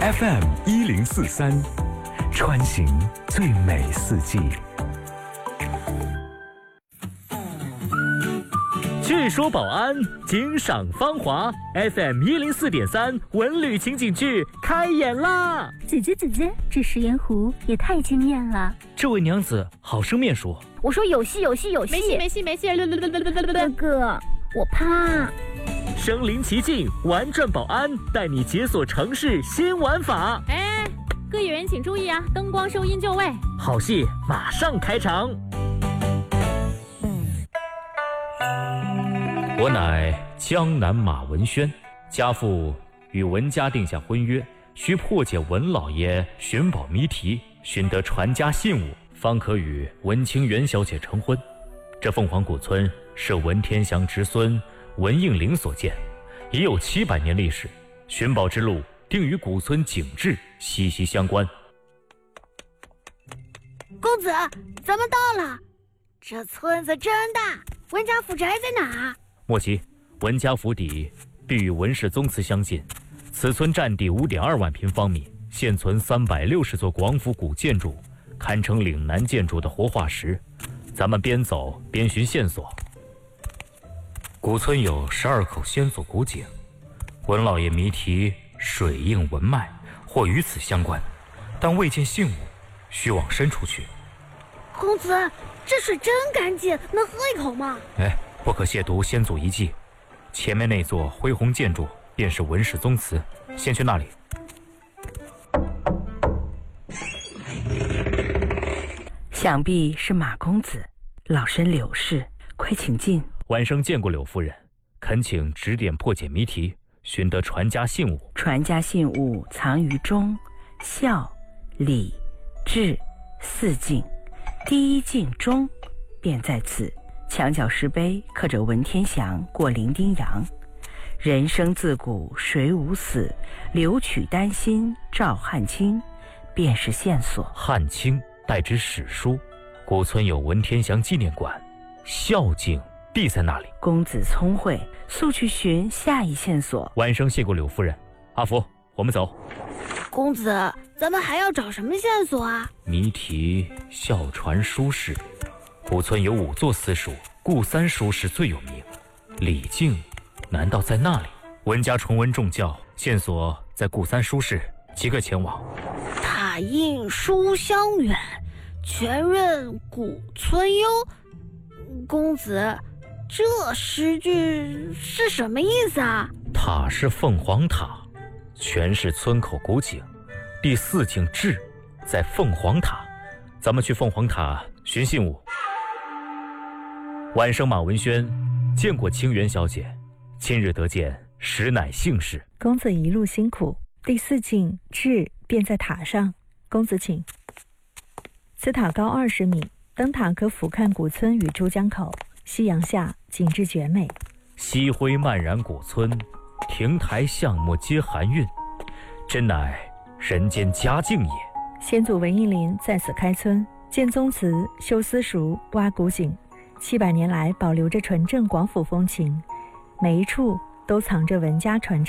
FM1043，穿行最美四季。 据说保安，惊赏芳华。FM104.3文旅情景剧开演啦！ 姐姐，这食盐湖也太惊艳了。 这位娘子好生面熟。 我说有戏。 没戏。 哥哥，我怕。 身临其境，玩转保安，带你解锁城市新玩法。 各演员请注意啊，灯光收音就位。 好戏马上开场。我乃江南马文轩，家父与文家定下婚约，需破解文老爷寻宝谜题，寻得传家信物，方可与文清源小姐成婚。这凤凰古村是文天祥侄孙文应麟所建，已有700年历史，寻宝之路定与古村景致息息相关。 公子，咱们到了。这村子真大，文家府宅在哪？ 莫急，文家府邸必与文氏宗祠相近，此村占地5.2万平方米，现存360座广府古建筑，堪称岭南建筑的活化石。咱们边走边寻线索。古村有12口先祖古井，文老爷谜题水映文脉，或与此相关，但未见信物，需往深处去。 公子，这水真干净，能喝一口吗？ 不可亵渎先祖遗迹。前面那座恢宏建筑便是文氏宗祠，先去那里。 想必是马公子，老身柳氏，快请进。 晚生见过柳夫人，恳请指点破解谜题，寻得传家信物。 传家信物藏于忠、孝、礼、智4境，第1境忠便在此。墙角石碑刻着文天祥过零丁洋，人生自古谁无死，留取丹心照汗青，便是线索。 汉卿代指史书，古村有文天祥纪念馆，孝敬必在那里。 公子聪慧，速去寻下一线索。 晚生谢过柳夫人。阿福，我们走。 公子，咱们还要找什么线索啊？ 谜题笑传书室，古村有5座私塾，顾三书室最有名。李靖难道在那里？文家崇文重教，线索在顾三书室，即刻前往。 塔印书香远，全任古村幽。公子，这诗句是什么意思啊？ 塔是凤凰塔，全是村口古井，第4境志在凤凰塔。咱们去凤凰塔寻信物。晚生马文轩见过清源小姐，今日得见，实乃幸事。 公子一路辛苦，第4境志便在塔上，公子请。此塔高20米，登塔可俯瞰古村与珠江口，夕阳下景致绝美。 夕辉漫然古村，亭台巷陌皆含韵，真乃人间佳境也。 先祖文应麟在此开村，建宗祠，修私塾，挖古井，700年来保留着纯正广府风情，每一处都藏着文家传承。